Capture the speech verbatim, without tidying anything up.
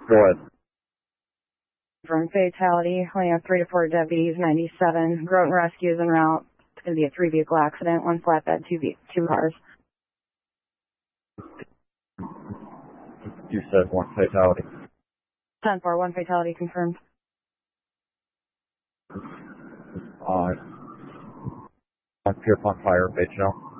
Go ahead. From fatality, we have three to four deputies, ninety-seven. Groton Rescue is en route. It's going to be a three vehicle accident, one flatbed, two, ve- two cars. You said one fatality. ten four, one fatality confirmed. Uh, on Pierpont Fire, H L.